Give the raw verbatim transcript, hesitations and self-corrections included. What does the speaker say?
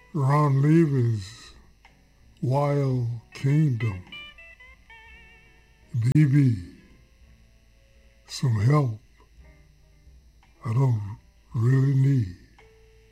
Ron Levy's Wild Kingdom. B B, some help I don't really need.